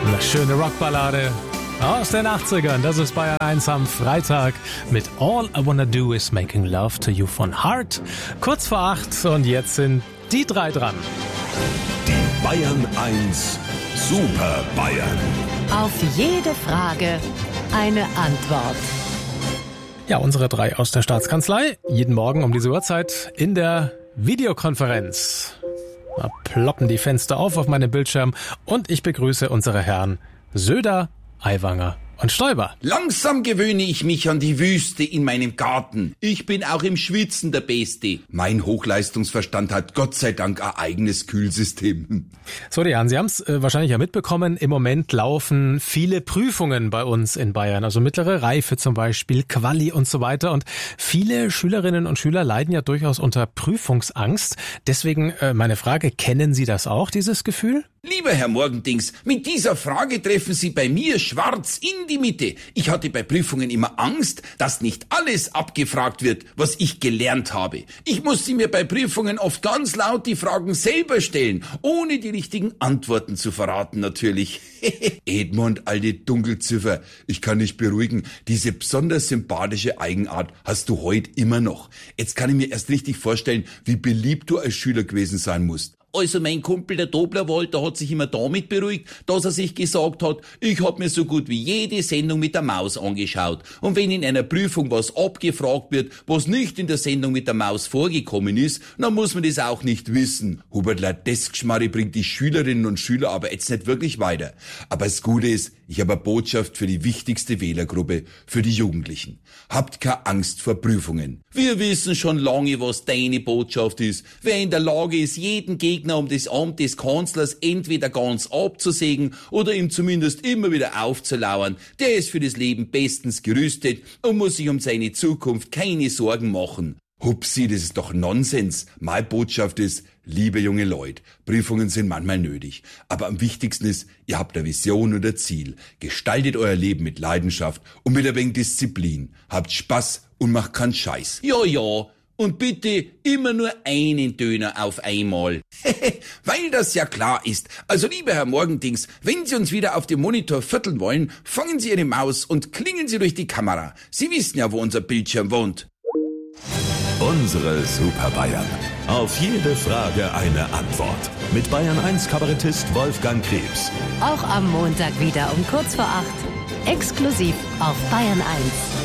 Eine schöne Rockballade aus den 80ern. Das ist Bayern 1 am Freitag mit All I Wanna Do Is Making Love to You von Heart. Kurz vor 8 und jetzt sind die drei dran. Die Bayern 1 Super Bayern. Auf jede Frage eine Antwort. Ja, unsere drei aus der Staatskanzlei. Jeden Morgen um diese Uhrzeit in der Videokonferenz. Da ploppen die Fenster auf meinem Bildschirm und ich begrüße unsere Herren Söder, Aiwanger und Stoiber. Langsam gewöhne ich mich an die Wüste in meinem Garten. Ich bin auch im Schwitzen der Beste. Mein Hochleistungsverstand hat Gott sei Dank ein eigenes Kühlsystem. So, die Herren, Sie haben es wahrscheinlich ja mitbekommen. Im Moment laufen viele Prüfungen bei uns in Bayern. Also mittlere Reife zum Beispiel, Quali und so weiter. Und viele Schülerinnen und Schüler leiden ja durchaus unter Prüfungsangst. Deswegen meine Frage, kennen Sie das auch, dieses Gefühl? Lieber Herr Morgendings, mit dieser Frage treffen Sie bei mir schwarz in die Mitte. Ich hatte bei Prüfungen immer Angst, dass nicht alles abgefragt wird, was ich gelernt habe. Ich musste mir bei Prüfungen oft ganz laut die Fragen selber stellen, ohne die richtigen Antworten zu verraten natürlich. Edmund, alte Dunkelziffer, ich kann dich beruhigen, diese besonders sympathische Eigenart hast du heute immer noch. Jetzt kann ich mir erst richtig vorstellen, wie beliebt du als Schüler gewesen sein musst. Also mein Kumpel, der Doblerwald, der hat sich immer damit beruhigt, dass er sich gesagt hat, ich hab mir so gut wie jede Sendung mit der Maus angeschaut. Und wenn in einer Prüfung was abgefragt wird, was nicht in der Sendung mit der Maus vorgekommen ist, dann muss man das auch nicht wissen. Hubertler, das Geschmarri bringt die Schülerinnen und Schüler aber jetzt nicht wirklich weiter. Aber das Gute ist, ich habe eine Botschaft für die wichtigste Wählergruppe, für die Jugendlichen. Habt keine Angst vor Prüfungen. Wir wissen schon lange, was deine Botschaft ist. Wer in der Lage ist, jeden Gegner um das Amt des Kanzlers entweder ganz abzusägen oder ihm zumindest immer wieder aufzulauern, der ist für das Leben bestens gerüstet und muss sich um seine Zukunft keine Sorgen machen. Hupsi, das ist doch Nonsens. Meine Botschaft ist, liebe junge Leute, Prüfungen sind manchmal nötig. Aber am wichtigsten ist, ihr habt eine Vision und ein Ziel. Gestaltet euer Leben mit Leidenschaft und mit ein wenig Disziplin. Habt Spaß und macht keinen Scheiß. Ja, ja. Und bitte immer nur einen Döner auf einmal. Weil das ja klar ist. Also lieber Herr Morgendings, wenn Sie uns wieder auf dem Monitor vierteln wollen, fangen Sie Ihre Maus und klingen Sie durch die Kamera. Sie wissen ja, wo unser Bildschirm wohnt. Unsere Super Bayern. Auf jede Frage eine Antwort. Mit Bayern 1 Kabarettist Wolfgang Krebs. Auch am Montag wieder um kurz vor 8. Exklusiv auf Bayern 1.